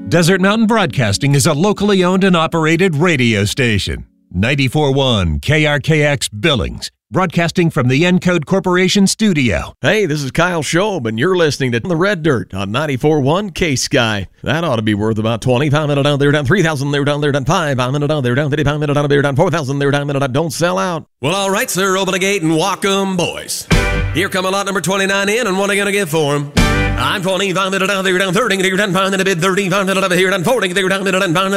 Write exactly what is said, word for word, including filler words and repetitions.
Desert Mountain Broadcasting is a locally owned and operated radio station. ninety-four point one K R K X Billings, broadcasting from the Encode Corporation studio. Hey, this is Kyle Schob, and you're listening to The Red Dirt on ninety-four point one K-Sky. That ought to be worth about twenty-five minutes down there, down three thousand there, down there, down five minutes down there, down thirty-five minutes down there, down four thousand there, down minute. Don't sell out. Well, all right, sir. Open the gate and walk 'em, boys. Here come a lot number twenty-nine in, and what are you going to get for 'em? I'm twenty-five minutes down there, down thirty, there, down five, and a bid thirty-five minutes over here, down forty, there, down minute, down five,